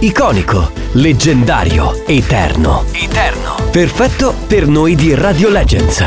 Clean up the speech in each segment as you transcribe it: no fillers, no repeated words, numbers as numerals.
iconico, leggendario, eterno. Perfetto per noi di Radio Legends.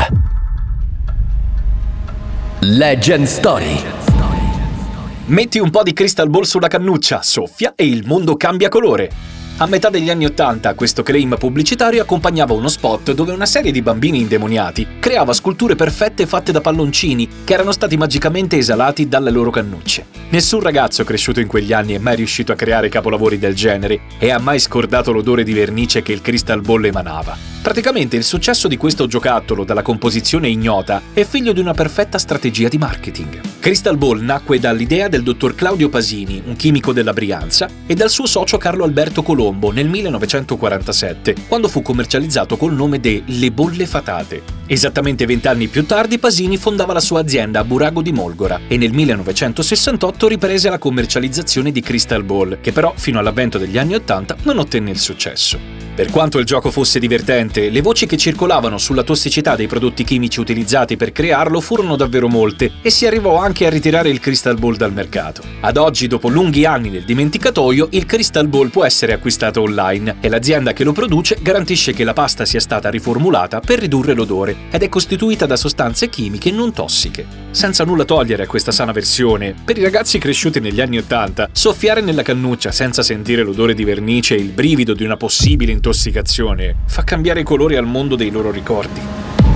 Legend Story. Metti un po' di Crystal Ball sulla cannuccia, soffia e il mondo cambia colore. A metà degli anni '80 questo claim pubblicitario accompagnava uno spot dove una serie di bambini indemoniati creava sculture perfette fatte da palloncini che erano stati magicamente esalati dalle loro cannucce. Nessun ragazzo cresciuto in quegli anni è mai riuscito a creare capolavori del genere e ha mai scordato l'odore di vernice che il Crystal Ball emanava. Praticamente il successo di questo giocattolo dalla composizione ignota è figlio di una perfetta strategia di marketing. Crystal Ball nacque dall'idea del dottor Claudio Pasini, un chimico della Brianza, e dal suo socio Carlo Alberto Colombo nel 1947, quando fu commercializzato col nome de Le Bolle Fatate. Esattamente 20 anni più tardi Pasini fondava la sua azienda a Burago di Molgora e nel 1968 riprese la commercializzazione di Crystal Ball, che però fino all'avvento degli anni '80 non ottenne il successo. Per quanto il gioco fosse divertente, le voci che circolavano sulla tossicità dei prodotti chimici utilizzati per crearlo furono davvero molte e si arrivò anche a ritirare il Crystal Ball dal mercato. Ad oggi, dopo lunghi anni nel dimenticatoio, il Crystal Ball può essere acquistato online e l'azienda che lo produce garantisce che la pasta sia stata riformulata per ridurre l'odore ed è costituita da sostanze chimiche non tossiche. Senza nulla togliere a questa sana versione, per i ragazzi cresciuti negli anni '80, soffiare nella cannuccia senza sentire l'odore di vernice e il brivido di una possibile intossicazione fa cambiare i colori al mondo dei loro ricordi.